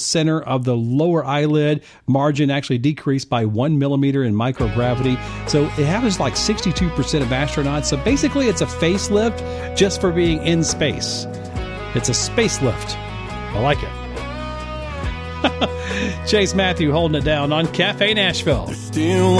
center of the lower eyelid margin actually decreased by 1 millimeter in microgravity. So it happens like 62% of astronauts. So basically it's a facelift just for being in space. It's a space lift. I like it. Chase Matthew holding it down on Cafe Nashville. Still